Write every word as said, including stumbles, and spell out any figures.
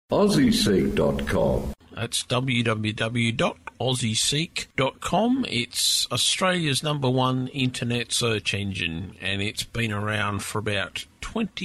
Aussie Seek dot com. That's w w w dot aussie seek dot com. It's Australia's number one internet search engine, and it's been around for about twenty